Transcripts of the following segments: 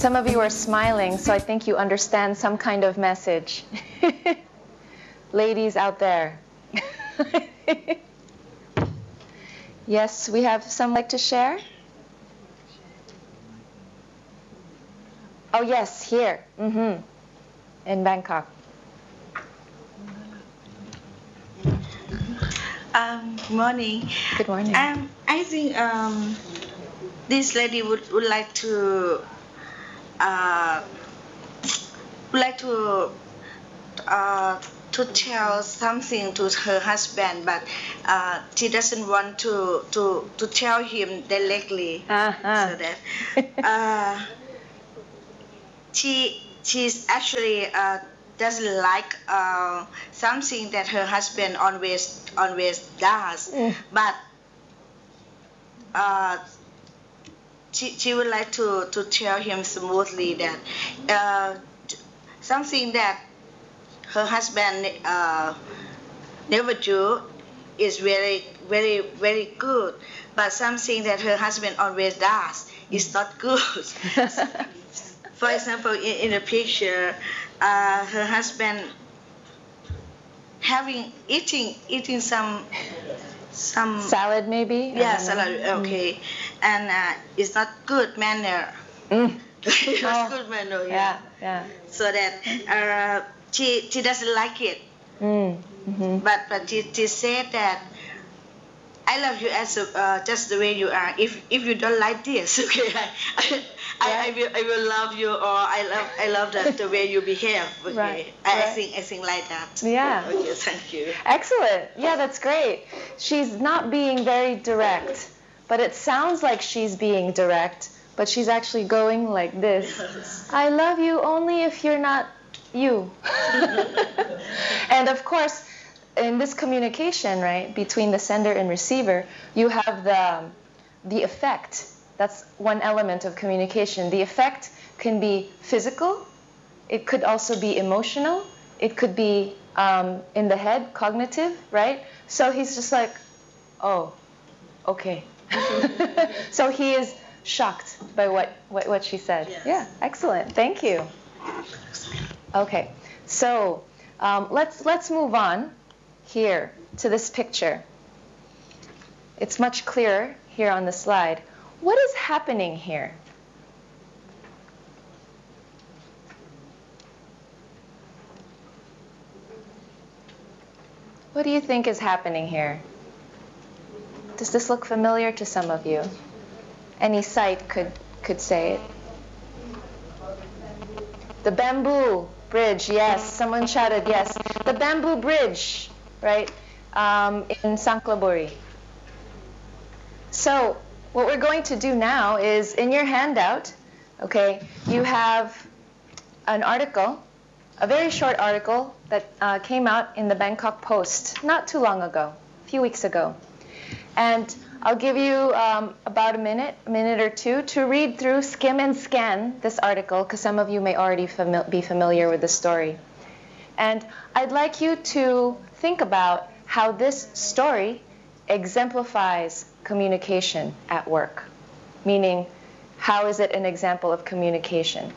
Some of you are smiling, so I think you understand some kind of message. Ladies out there. Yes, we have some like to share? Oh yes, here. In Bangkok. Morning. Good morning. I think this lady would like to tell something to her husband, but she doesn't want to tell him directly. So that she's actually doesn't like something that her husband always does, but she would like to tell him smoothly that something that her husband never do is very good, but something that her husband always does is not good. For example, in the picture, her husband eating some salad maybe. Yeah, salad. Okay, and it's not good manner. It's not good manner. Yeah. So that she doesn't like it. But she said that I love you as just the way you are. If you don't like this, okay, I will love you, or I love that the way you behave. Okay, Right. I think like that. Yeah. Okay, thank you. Excellent. Yeah, that's great. She's not being very direct, but it sounds like she's being direct, but she's actually going like this. Yes. I love you only if you're not you. And of course, in this communication, right, between the sender and receiver, you have the effect. That's one element of communication. The effect can be physical. It could also be emotional. It could be in the head, cognitive, right? So he's just like, oh, okay. So he is shocked by what she said. Yes. Yeah, excellent. Thank you. Okay, so let's move on here to this picture. It's much clearer here on the slide. What is happening here? What do you think is happening here? Does this look familiar to some of you? Any sight could say it. The bamboo bridge, yes. Someone shouted yes. The bamboo bridge, right, in Sanklaburi. So what we're going to do now is, in your handout, okay, you have an article, a very short article that came out in the Bangkok Post not too long ago, a few weeks ago. And I'll give you about a minute or two to read through, skim and scan this article, because some of you may already be familiar with the story. And I'd like you to think about how this story exemplifies communication at work. Meaning, how is it an example of communication?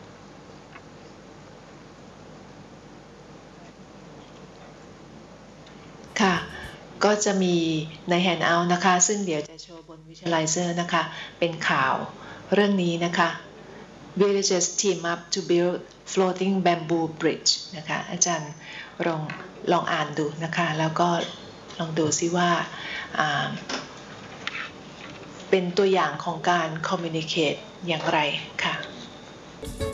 Ka. ก็จะมีในแฮนด์เอาท์นะคะซึ่งเดี๋ยวจะโชว์บน Visualizer นะคะเป็นข่าวเรื่องนี้นะคะ Villagers team up to build floating bamboo bridge นะคะอาจารย์ลองอ่านดูนะคะแล้วก็ลองดูซิว่าเป็นตัวอย่างของการ communicate อย่างไรค่ะ